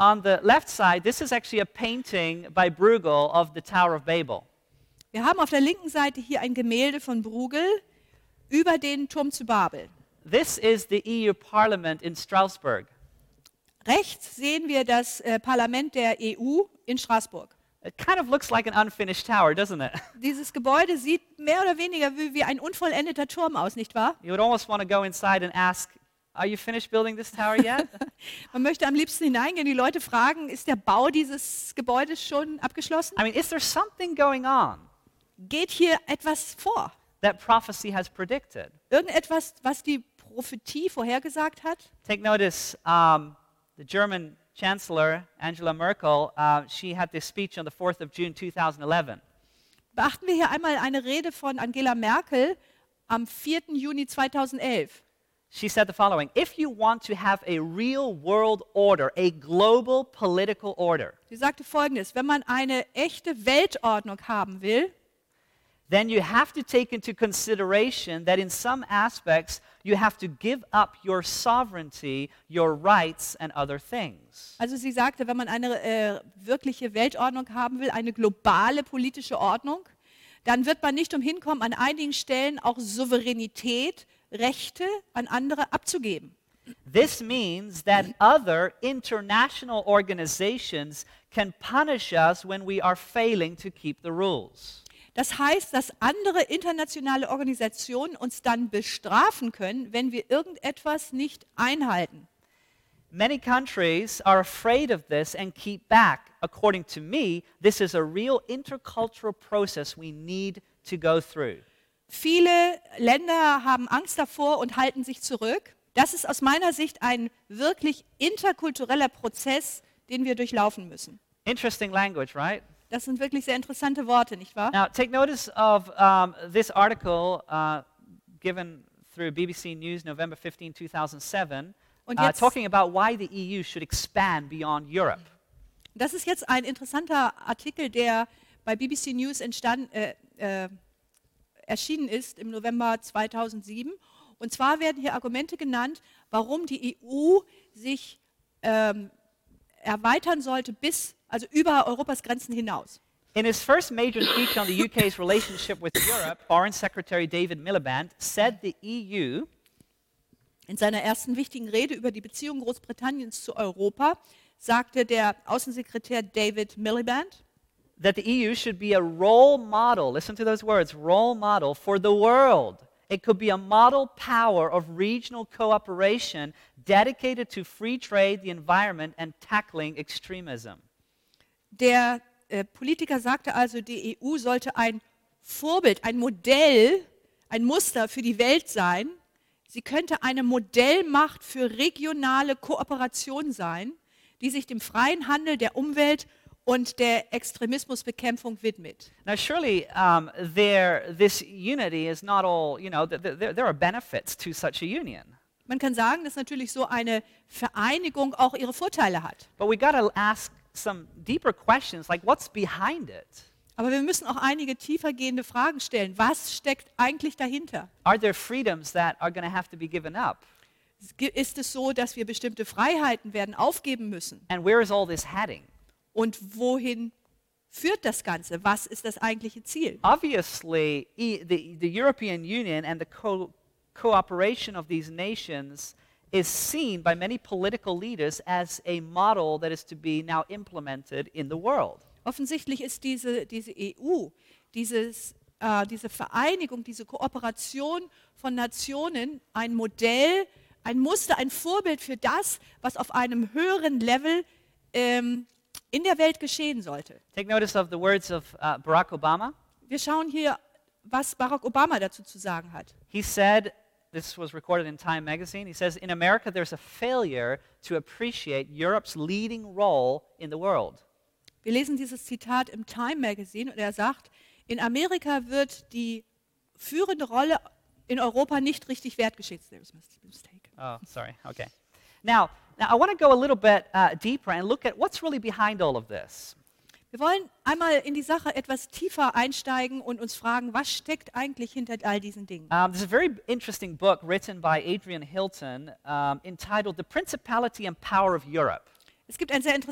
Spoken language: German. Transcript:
on the left side, this is actually a painting by Bruegel of the Tower of Babel. Wir haben auf der linken Seite hier ein Gemälde von Bruegel über den Turm zu Babel. This is the EU Parliament in Strasbourg. Rechts sehen wir das Parlament der EU in Straßburg. It kind of looks like an unfinished tower, doesn't it? Dieses Gebäude sieht mehr oder weniger wie ein unvollendeter Turm aus, nicht wahr? You would almost want to go inside and ask, are you finished building this tower yet? Man möchte am liebsten hineingehen, die Leute fragen, ist der Bau dieses Gebäudes schon abgeschlossen? I mean, is there something going on Geht hier etwas vor? that prophecy has predicted? Irgendetwas, was die Prophetie vorhergesagt hat? Take notice, the German Chancellor, Angela Merkel, she had this speech on the 4th of June 2011. Beachten wir hier einmal eine Rede von Angela Merkel am 4. Juni 2011. She said the following: if you want to have a real world order, a global political order, Sie sagte Folgendes: Wenn man eine echte Weltordnung haben will, then you have to take into consideration that in some aspects you have to give up your sovereignty, your rights and other things. also sie sagte, wenn man eine wirkliche Weltordnung haben will, eine globale politische Ordnung, dann wird man nicht umhin kommen, an einigen Stellen auch Souveränität, Rechte an andere abzugeben. This means that other international organizations can punish us when we are failing to keep the rules. Das heißt, dass andere internationale Organisationen uns dann bestrafen können, wenn wir irgendetwas nicht einhalten. Many countries are afraid of this and keep back. According to me, this is a real intercultural process we need to go through. Viele Länder haben Angst davor und halten sich zurück. Das ist aus meiner Sicht ein wirklich interkultureller Prozess, den wir durchlaufen müssen. Interesting language, right? Das sind wirklich sehr interessante Worte, nicht wahr? Now, take notice of this article given through BBC News, November 15, 2007, Und jetzt- talking about why the EU should expand beyond Europe. Das ist jetzt ein interessanter Artikel, der bei BBC News erschienen ist im November 2007. Und zwar werden hier Argumente genannt, warum die EU sich erweitern sollte also über Europas Grenzen hinaus. In his first major speech on the UK's relationship with Europe, Foreign Secretary David Miliband said the EU In seiner ersten wichtigen Rede über die Beziehung Großbritanniens zu Europa sagte der Außensekretär David Miliband, that the EU should be a role model, listen to those words, role model for the world. It could be a model power of regional cooperation dedicated to free trade, the environment, and tackling extremism. Der Politiker sagte also, die EU sollte ein Vorbild, ein Modell, ein Muster für die Welt sein. Sie könnte eine Modellmacht für regionale Kooperation sein, die sich dem freien Handel, der Umwelt und der Extremismusbekämpfung widmet. Now, surely this unity is not all, there are benefits to such a union. Man kann sagen, dass natürlich so eine Vereinigung auch ihre Vorteile hat. But we got to ask some deeper questions, like what's behind it? Aber wir müssen auch einige tiefergehende Fragen stellen. Was steckt eigentlich dahinter? Are there freedoms that are going to have to be given up? Ist es so, dass wir bestimmte Freiheiten werden aufgeben müssen? And where is all this heading? Und wohin führt das Ganze? Was ist das eigentliche Ziel? Obviously, the European Union and the cooperation of these nations is seen by many political leaders as a model that is to be now implemented in the world. Offensichtlich ist diese EU, diese Vereinigung, diese Kooperation von Nationen ein Modell, ein Muster, ein Vorbild für das, was auf einem höheren Level in der Welt geschehen sollte. Take notice of the words of Barack Obama. Wir schauen hier, was Barack Obama dazu zu sagen hat. He said, this was recorded in Time magazine, he says, in America there's a failure to appreciate Europe's leading role in the world. Wir lesen dieses Zitat im Time Magazine und er sagt, in Amerika wird die führende Rolle in Europa nicht richtig wertgeschätzt. There's a mistake. Oh, sorry, okay. Now I want to go a little bit deeper and look at what's really behind all of this. Wir wollen einmal in die Sache etwas tiefer einsteigen und uns fragen, was steckt eigentlich hinter all diesen Dingen? There's a very interesting book written by Adrian Hilton entitled The Principality and Power of Europe. Es gibt ein sehr